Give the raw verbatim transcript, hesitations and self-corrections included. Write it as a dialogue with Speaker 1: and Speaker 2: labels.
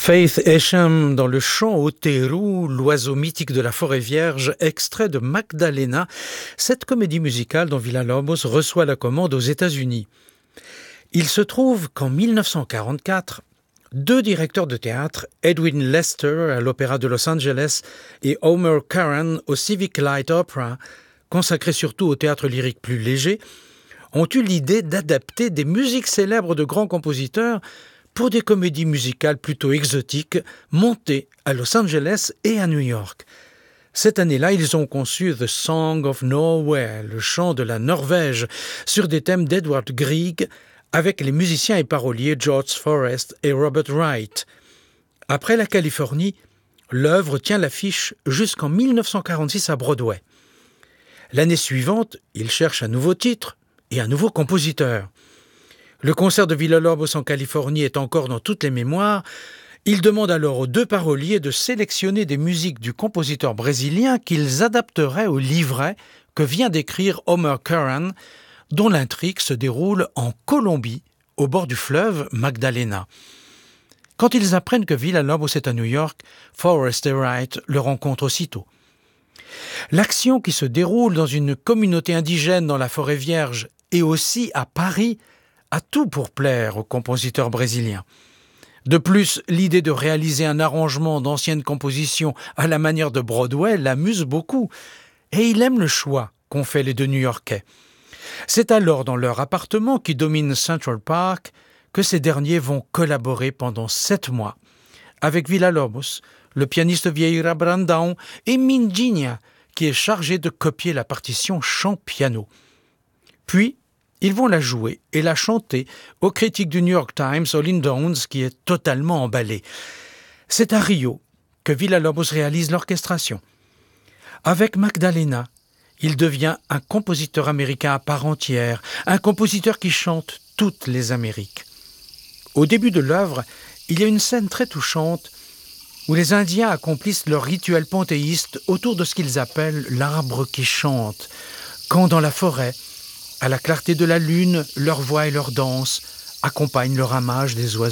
Speaker 1: Faith Esham dans le chant au Térou, l'oiseau mythique de la forêt vierge, extrait de Magdalena, cette comédie musicale dont Villa-Lobos reçoit la commande aux États-Unis. Il se trouve qu'en mille neuf cent quarante-quatre, deux directeurs de théâtre, Edwin Lester à l'Opéra de Los Angeles et Homer Curran au Civic Light Opera, consacré surtout au théâtre lyrique plus léger, ont eu l'idée d'adapter des musiques célèbres de grands compositeurs pour des comédies musicales plutôt exotiques montées à Los Angeles et à New York. Cette année-là, ils ont conçu The Song of Norway, le chant de la Norvège, sur des thèmes d'Edward Grieg, avec les musiciens et paroliers George Forrest et Robert Wright. Après la Californie, l'œuvre tient l'affiche jusqu'en mille neuf cent quarante-six à Broadway. L'année suivante, ils cherchent un nouveau titre et un nouveau compositeur. Le concert de Villa-Lobos en Californie est encore dans toutes les mémoires. Il demande alors aux deux paroliers de sélectionner des musiques du compositeur brésilien qu'ils adapteraient au livret que vient d'écrire Homer Curran, dont l'intrigue se déroule en Colombie, au bord du fleuve Magdalena. Quand ils apprennent que Villa-Lobos est à New York, Forrest et Wright le rencontrent aussitôt. L'action qui se déroule dans une communauté indigène dans la forêt vierge et aussi à Paris a tout pour plaire au compositeur brésilien. De plus, l'idée de réaliser un arrangement d'anciennes compositions à la manière de Broadway l'amuse beaucoup, et il aime le choix qu'ont fait les deux New-Yorkais. C'est alors dans leur appartement qui domine Central Park que ces derniers vont collaborer pendant sept mois avec Villa-Lobos, le pianiste Vieira Brandão et Mindinha, qui est chargé de copier la partition chant-piano. Puis, ils vont la jouer et la chanter aux critiques du New York Times, Olin Downs, qui est totalement emballé. C'est à Rio que Villa-Lobos réalise l'orchestration. Avec Magdalena, il devient un compositeur américain à part entière, un compositeur qui chante toutes les Amériques. Au début de l'œuvre, il y a une scène très touchante où les Indiens accomplissent leur rituel panthéiste autour de ce qu'ils appellent l'arbre qui chante, quand dans la forêt, à la clarté de la lune, leur voix et leur danse accompagnent le ramage des oiseaux.